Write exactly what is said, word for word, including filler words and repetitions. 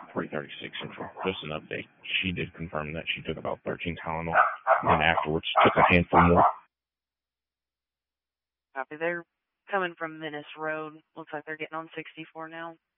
three thirty-six Central. Just an update. She did confirm that she took about thirteen Tylenol, and afterwards took a handful more. Copy. They're coming from Menace Road. Looks like they're getting on sixty-four now.